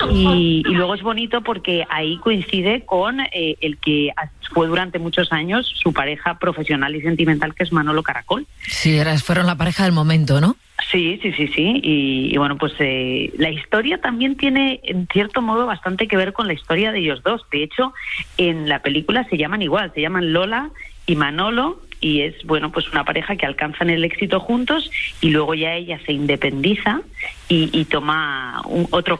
Y luego es bonito porque ahí coincide con el que fue durante muchos años su pareja profesional y sentimental, que es Manolo Caracol. Sí, fueron la pareja del momento, ¿no? Sí. Y bueno, pues la historia también tiene, en cierto modo, bastante que ver con la historia de ellos dos. De hecho, en la película se llaman igual, se llaman Lola y Manolo, y es, bueno, pues una pareja que alcanzan el éxito juntos y luego ya ella se independiza y toma otro